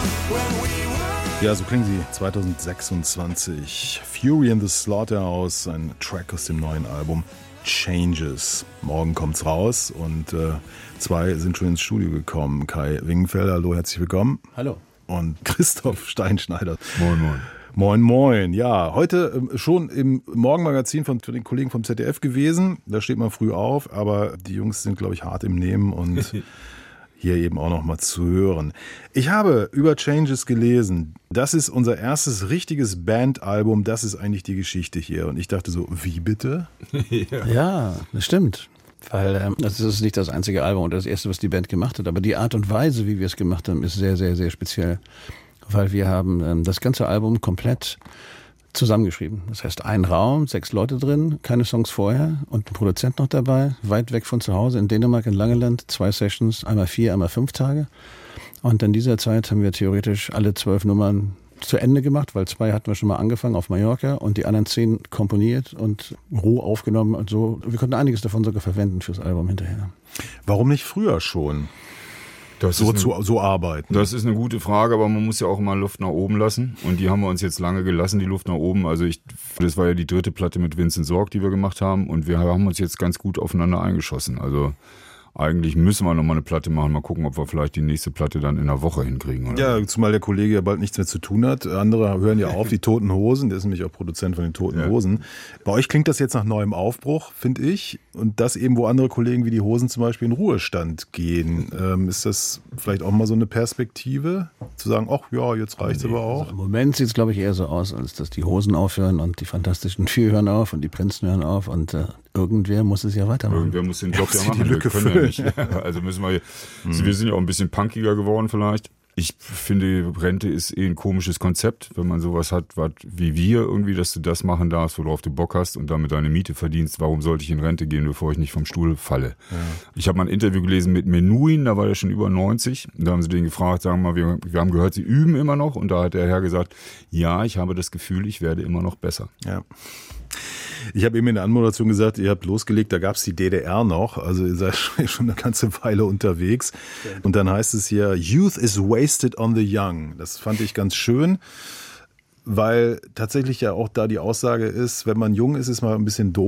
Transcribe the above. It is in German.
Ja, so klingen sie 2026. Fury in the Slaughterhouse, ein Track aus dem neuen Album Changes. Morgen kommt's raus und zwei sind schon ins Studio gekommen. Kai Wingenfelder, hallo, herzlich willkommen. Hallo. Und Christoph Steinschneider. Moin, moin. Moin, moin. Ja, heute schon im Morgenmagazin von den Kollegen vom ZDF gewesen. Da steht man früh auf, aber die Jungs sind, glaube ich, hart im Nehmen und hier eben auch noch mal zu hören. Ich habe über Changes gelesen. Das ist unser erstes richtiges Bandalbum. Das ist eigentlich die Geschichte hier. Und ich dachte so, wie bitte? Ja, das stimmt. Weil das ist nicht das einzige Album und das erste, was die Band gemacht hat. Aber die Art und Weise, wie wir es gemacht haben, ist sehr, sehr, sehr speziell. Weil wir haben das ganze Album komplett zusammengeschrieben. Das heißt, ein Raum, 6 Leute drin, keine Songs vorher und ein Produzent noch dabei, weit weg von zu Hause in Dänemark, in Langeland, 2 Sessions, einmal 4, einmal 5 Tage. Und in dieser Zeit haben wir theoretisch alle 12 Nummern zu Ende gemacht, weil 2 hatten wir schon mal angefangen auf Mallorca und die anderen 10 komponiert und roh aufgenommen und so. Wir konnten einiges davon sogar verwenden fürs Album hinterher. Warum nicht früher schon? So arbeiten. Das ist eine gute Frage, aber man muss ja auch immer Luft nach oben lassen. Und die haben wir uns jetzt lange gelassen, die Luft nach oben. Also das war ja die 3. Platte mit Vincent Sorg, die wir gemacht haben. Und wir haben uns jetzt ganz gut aufeinander eingeschossen. Also eigentlich müssen wir nochmal eine Platte machen. Mal gucken, ob wir vielleicht die nächste Platte dann in einer Woche hinkriegen. Oder? Ja, zumal der Kollege ja bald nichts mehr zu tun hat. Andere hören ja auf, die Toten Hosen. Der ist nämlich auch Produzent von den Toten Hosen. Bei euch klingt das jetzt nach neuem Aufbruch, finde ich. Und das eben, wo andere Kollegen wie die Hosen zum Beispiel in Ruhestand gehen. Ist das vielleicht auch mal so eine Perspektive? Zu sagen, ach ja, jetzt reicht's aber auch. Also im Moment sieht es, glaube ich, eher so aus, als dass die Hosen aufhören und die Fantastischen Vier hören auf und die Prinzen hören auf und irgendwer muss es ja weitermachen. Irgendwer muss den Job ja machen. Die Lücke füllen. Ja nicht. Also müssen wir, wir sind ja auch ein bisschen punkiger geworden vielleicht. Ich finde, Rente ist ein komisches Konzept, wenn man sowas hat, wie wir irgendwie, dass du das machen darfst, worauf du Bock hast und damit deine Miete verdienst. Warum sollte ich in Rente gehen, bevor ich nicht vom Stuhl falle? Ja. Ich habe mal ein Interview gelesen mit Menuhin, da war er schon über 90. Da haben sie den gefragt, sagen wir mal, wir haben gehört, sie üben immer noch. Und da hat der Herr gesagt, ja, ich habe das Gefühl, ich werde immer noch besser. Ja. Ich habe eben in der Anmoderation gesagt, ihr habt losgelegt, da gab es die DDR noch, also ihr seid schon eine ganze Weile unterwegs. Und dann heißt es hier, Youth is wasted on the young. Das fand ich ganz schön, weil tatsächlich ja auch da die Aussage ist, wenn man jung ist, ist man ein bisschen doof.